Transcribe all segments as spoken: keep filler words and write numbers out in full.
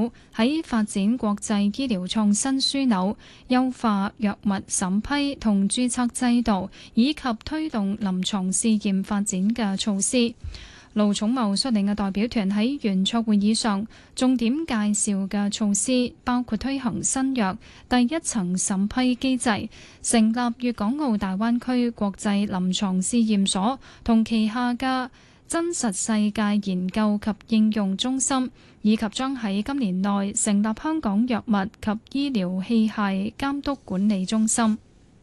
府喺發展國際醫療創新樞紐、優化藥物審批同註冊制度，以及推動臨床試驗發展嘅措施。盧寵茂率領嘅代表團喺圓桌會議上，重點介紹嘅措施包括推行新藥第一層審批機制，成立粵港澳大灣區國際臨床試驗所同旗下嘅真實世界研究及應用中心，以及將喺今年內成立香港藥物及醫療器械監督管理中心。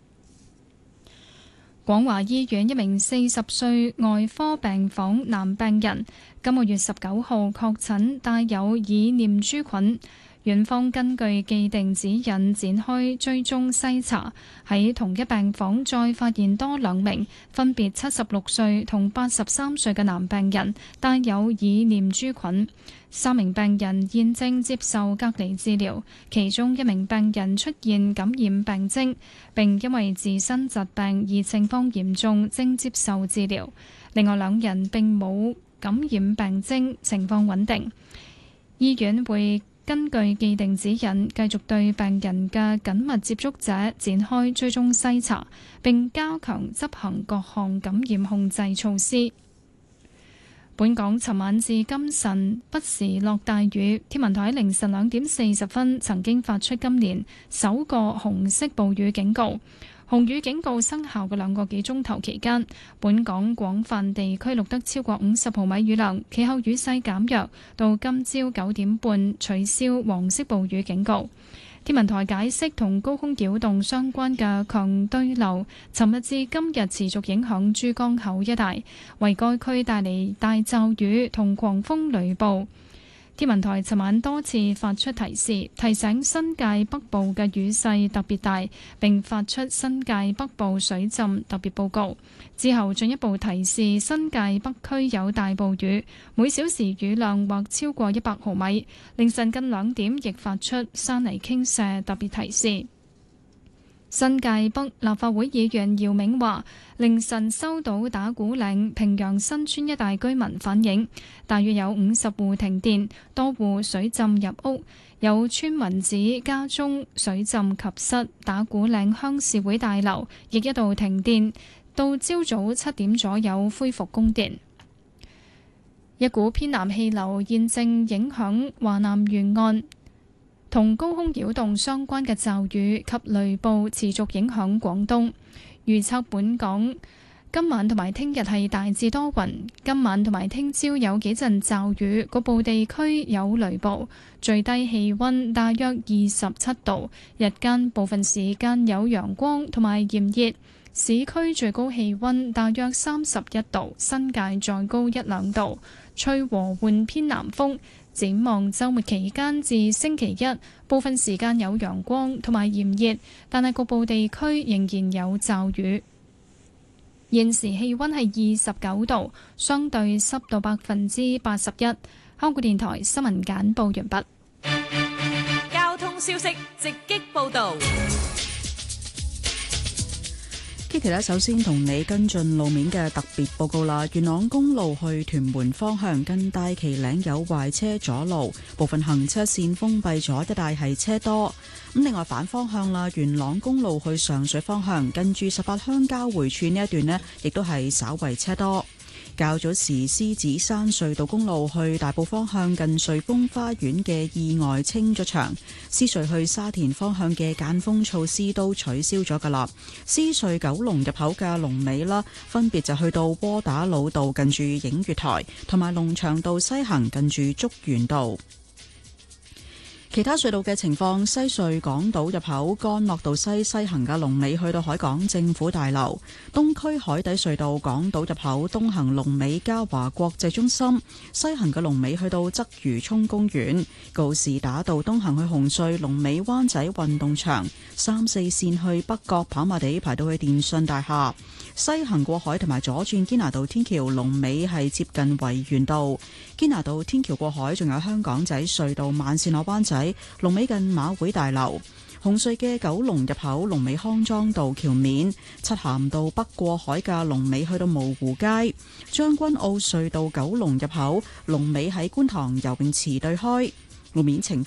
廣華醫院一名四十歲外科病房男病人，今個月十九號確診帶有耳念珠菌。院方根據既定指引展開追蹤篩查，喺同一病房再發現多兩名分別七十六歲同八十三歲嘅男病人帶有耳念珠菌。三名病人現正接受隔離治療，其中一名病人出現感染病徵，並因為自身疾病而情況嚴重，正接受治療。另外兩人並冇感染病徵，情況穩定。醫院會根據既定指引，繼續對病人嘅緊密接觸者展開追蹤篩查，並加強執行各項感染控制措施。本港尋晚至今晨不時落大雨，天文台喺凌晨兩點四十分曾經發出今年首個紅色暴雨警告。紅雨警告生效嘅兩個幾鐘頭期間，本港廣泛地區錄得超過五十毫米雨量，其後雨勢減弱，到今朝九點半取消黃色暴雨警告。天文台解釋，同高空擾動相關嘅強對流，尋日至今日持續影響珠江口一帶，為該區帶嚟大驟雨同狂風雷暴。天文台尋晚多次發出提示，提醒新界北部嘅雨勢特別大，並發出新界北部水浸特別報告。之後進一步提示新界北區有大暴雨，每小時雨量或超過一百毫米。凌晨近兩點亦發出山泥傾瀉特別提示。新界北立法會議員姚明話，凌晨收到打鼓嶺平陽新村一帶居民反映，大約有五十戶停電，多戶水浸入屋，有村民指家中水浸及室，打鼓嶺鄉事會大樓亦一度停電，到朝早七點左右恢復供電。一股偏南氣流現正影響華南沿岸，同高空擾動相關嘅驟雨及雷暴持續影響廣東。預測本港今晚同埋聽日係大致多雲，今晚同埋聽朝有幾陣驟雨，局部地區有雷暴，最低氣溫大約二十七度，日間部分時間有陽光同埋炎熱，市區最高氣溫大約三十一度，新界再高一兩度，吹和緩偏南風。展望週末期間至星期一，部分時間有陽光同埋炎熱，但係局部地區仍然有驟雨。現時氣溫係二十九度，相對濕度百分之八十一。香港電台新聞簡報完畢。 交通消息直擊報導。 Kitty 咧，首先同你跟進路面嘅特別報告啦。元朗公路去屯門方向近大旗嶺有壞車阻路，部分行車線封閉咗，一帶係車多。咁另外反方向啦，元朗公路去上水方向近住十八鄉交匯處呢一段呢，亦都係稍為車多。較早時獅子山隧道公路去大埔方向近瑞豐花園嘅意外清咗場，獅隧去沙田方向嘅間封措施都取消咗噶啦。獅隧九龍入口嘅龍尾啦，分別就去到窩打老道近住映月台，同埋龍翔道西行近住竹園道。其他隧道嘅情況，西隧港島入口干諾道西西行嘅龍尾去到海港政府大樓，東區海底隧道港島入口東行龍尾嘉華國際中心，西行嘅龍尾去到鰂魚涌公園，告士打道東行去紅隧龍尾灣仔運動場，三四線去北角跑馬地排到去電訊大廈，西行過海同埋左轉堅拿道天橋龍尾係接近維園道，堅拿道天橋過海仲有香港仔隧道慢線落灣仔龍尾近馬會大樓，紅隧嘅九龍入口龍尾康莊道橋面，漆咸道北過海嘅龍尾去到蕪湖街，將軍澳隧道九龍入口龍尾喺觀塘游泳池對開。路面情況。